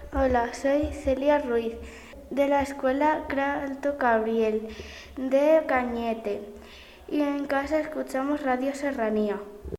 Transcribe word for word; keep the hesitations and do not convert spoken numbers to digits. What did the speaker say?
Hola, soy Celia Ruiz, de la escuela Alto Gabriel, de Cañete, y en casa escuchamos Radio Serranía.